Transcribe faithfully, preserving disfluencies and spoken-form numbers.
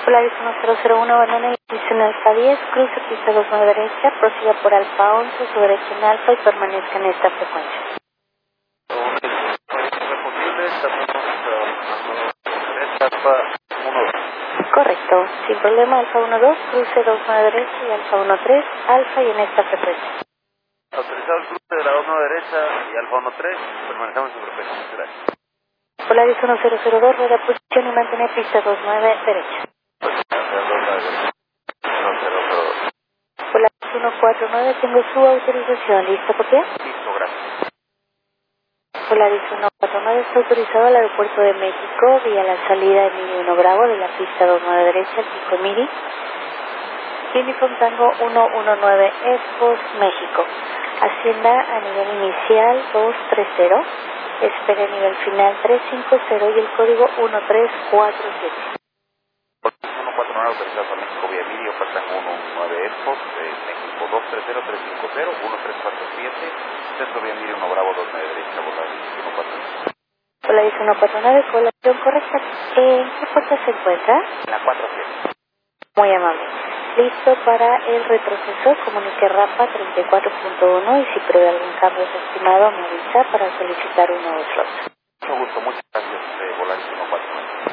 Polaris uno cero cero uno, abandona el inicio en Alfa diez, cruce pista dos nueve derecha, prosiga por Alfa once, su derecha en Alfa y permanezca en esta frecuencia. Correcto, sin problema, Alfa uno dos, cruce dos nueve derecha y Alfa uno tres, Alfa y en esta frecuencia. Autorizado el cruce de la dos nueve derecha y Alfa uno tres, permanecemos en frecuencia. Gracias. Polaris uno cero cero dos, rueda posición y mantener pista dos nueve derecha. Polaris uno cuatro nueve, tengo su autorización, ¿listo por qué? Listo, gracias. Polaris uno cuatro nueve está autorizado al aeropuerto de México vía la salida de Miri uno Bravo de la pista dos nueve derecha, Pico Miri. Uniform Tango uno uno nueve, Expos, México. Ascienda a nivel inicial dos tres cero, espere nivel final tres cinco cero y el código uno tres cuatro siete. uno cuatro nueve autorizado a México vía Miri, Tango uno uno nueve Expos, eh, México dos tres cero tres cinco cero uno tres cuatro siete, centro vía Miri uno Bravo dos nueve derecha, Polaris uno cuatro nueve. Polaris uno cuatro nueve, colación correcta. ¿En qué puerta se encuentra? La cuatro siete. Muy amable. Listo para el retroceso, comunique RAPA treinta y cuatro punto uno y si prevé algún cambio estimado me avisa para solicitar un nuevo slot. Mucho gusto, muchas gracias, eh, Polaris uno cuatro nueve.